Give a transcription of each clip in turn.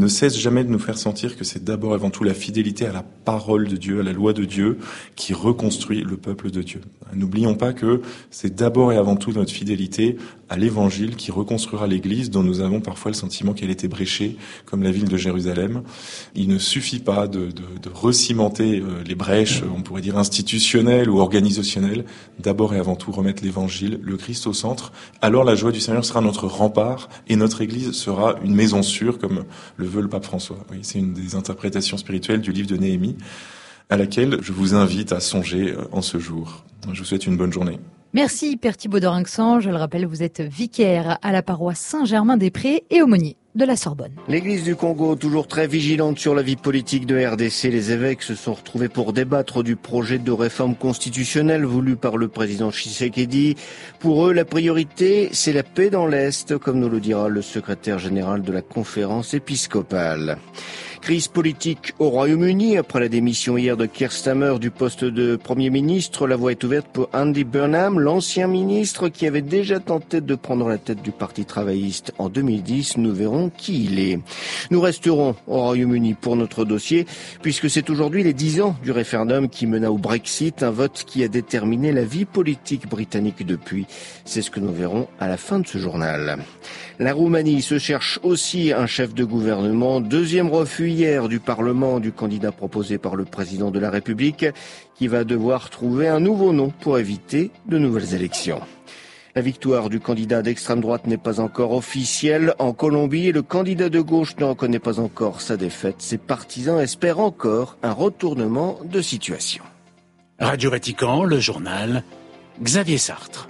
ne cesse jamais de nous faire sentir que c'est d'abord et avant tout la fidélité à la parole de Dieu, à la loi de Dieu, qui reconstruit le peuple de Dieu. N'oublions pas que c'est d'abord et avant tout notre fidélité à l'Évangile qui reconstruira l'Église, dont nous avons parfois le sentiment qu'elle était bréchée, comme la ville de Jérusalem. Il ne suffit pas de recimenter les brèches, on pourrait dire institutionnelles ou organisationnelles. D'abord et avant tout remettre l'Évangile, le Christ au centre. Alors la joie du Seigneur sera notre rempart et notre Église sera une maison sûre, comme le veut le pape François. Oui, c'est une des interprétations spirituelles du livre de Néhémie, à laquelle je vous invite à songer en ce jour. Je vous souhaite une bonne journée. Merci Père Thibaut d'Orinxan. Je le rappelle, vous êtes vicaire à la paroisse Saint-Germain-des-Prés et aumônier de la Sorbonne. L'Église du Congo, toujours très vigilante sur la vie politique de RDC. Les évêques se sont retrouvés pour débattre du projet de réforme constitutionnelle voulu par le président Tshisekedi. Pour eux, la priorité, c'est la paix dans l'Est, comme nous le dira le secrétaire général de la conférence épiscopale. Crise politique au Royaume-Uni. Après la démission hier de Keir Starmer du poste de Premier ministre, la voie est ouverte pour Andy Burnham, l'ancien ministre qui avait déjà tenté de prendre la tête du Parti travailliste en 2010. Nous verrons qui il est. Nous resterons au Royaume-Uni pour notre dossier, puisque c'est aujourd'hui les 10 ans du référendum qui mena au Brexit, un vote qui a déterminé la vie politique britannique depuis. C'est ce que nous verrons à la fin de ce journal. La Roumanie se cherche aussi un chef de gouvernement. Deuxième refus hier du Parlement du candidat proposé par le président de la République, qui va devoir trouver un nouveau nom pour éviter de nouvelles élections. La victoire du candidat d'extrême droite n'est pas encore officielle. En Colombie, le candidat de gauche ne reconnaît pas encore sa défaite. Ses partisans espèrent encore un retournement de situation. Radio Vatican, le journal, Xavier Sartre.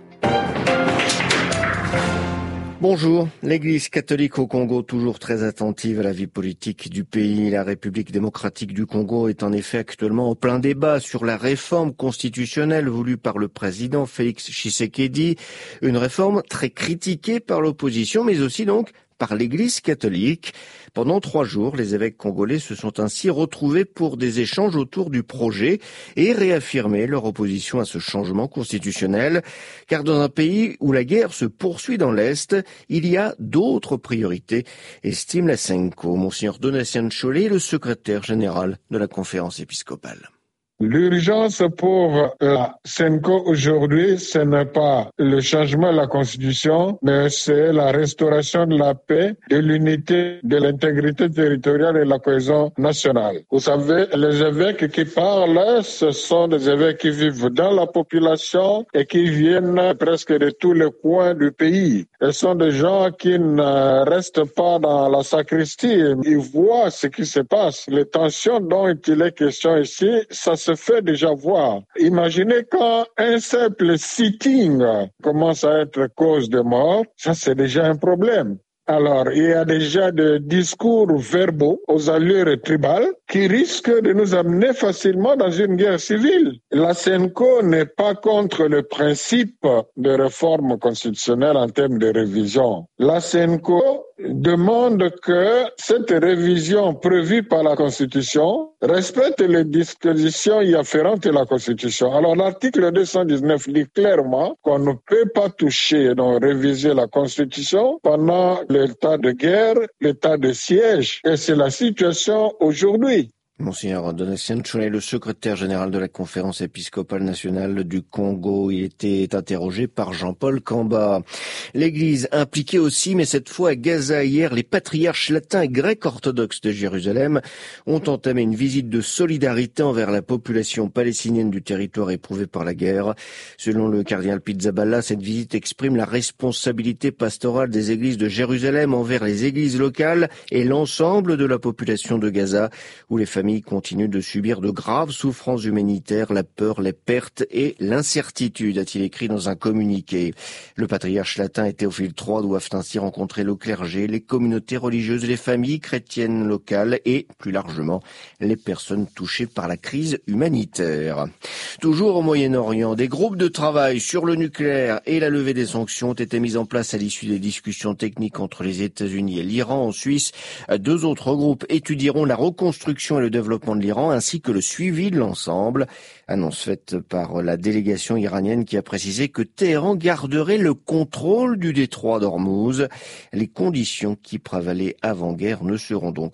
Bonjour. L'Église catholique au Congo, toujours très attentive à la vie politique du pays. La République démocratique du Congo est en effet actuellement en plein débat sur la réforme constitutionnelle voulue par le président Félix Tshisekedi. Une réforme très critiquée par l'opposition, mais aussi donc par l'Église catholique. Pendant 3 jours, les évêques congolais se sont ainsi retrouvés pour des échanges autour du projet et réaffirmer leur opposition à ce changement constitutionnel. Car dans un pays où la guerre se poursuit dans l'Est, il y a d'autres priorités, estime la Senko. Monseigneur Donatien Cholet, le secrétaire général de la conférence épiscopale. L'urgence pour la Senko aujourd'hui, ce n'est pas le changement de la Constitution, mais c'est la restauration de la paix, de l'unité, de l'intégrité territoriale et de la cohésion nationale. Vous savez, les évêques qui parlent, ce sont des évêques qui vivent dans la population et qui viennent presque de tous les coins du pays. Ce sont des gens qui ne restent pas dans la sacristie. Ils voient ce qui se passe. Les tensions dont il est question ici, ça se fait déjà voir. Imaginez quand un simple sitting commence à être cause de mort, ça c'est déjà un problème. Alors, il y a déjà des discours verbaux aux allures tribales qui risquent de nous amener facilement dans une guerre civile. La Senko n'est pas contre le principe de réforme constitutionnelle en termes de révision. La Senko demande que cette révision prévue par la Constitution respecte les dispositions y afférentes de la Constitution. Alors l'article 219 dit clairement qu'on ne peut pas toucher, donc réviser la Constitution pendant l'état de guerre, l'état de siège. Et c'est la situation aujourd'hui. Monseigneur Donatien Cholet, le secrétaire général de la conférence épiscopale nationale du Congo, il était interrogé par Jean-Paul Kamba. L'Église impliquée aussi, mais cette fois à Gaza. Hier, les patriarches latins et grecs orthodoxes de Jérusalem ont entamé une visite de solidarité envers la population palestinienne du territoire éprouvé par la guerre. Selon le cardinal Pizzaballa, cette visite exprime la responsabilité pastorale des églises de Jérusalem envers les églises locales et l'ensemble de la population de Gaza, où les familles continuent de subir de graves souffrances humanitaires, la peur, les pertes et l'incertitude, a-t-il écrit dans un communiqué. Le patriarche latin et Théophile III doivent ainsi rencontrer le clergé, les communautés religieuses, les familles chrétiennes locales et, plus largement, les personnes touchées par la crise humanitaire. Toujours au Moyen-Orient, des groupes de travail sur le nucléaire et la levée des sanctions ont été mis en place à l'issue des discussions techniques entre les États-Unis et l'Iran. En Suisse, 2 autres groupes étudieront la reconstruction et le développement de l'Iran ainsi que le suivi de l'ensemble. Annonce faite par la délégation iranienne qui a précisé que Téhéran garderait le contrôle du détroit d'Ormuz. Les conditions qui prévalaient avant-guerre ne seront donc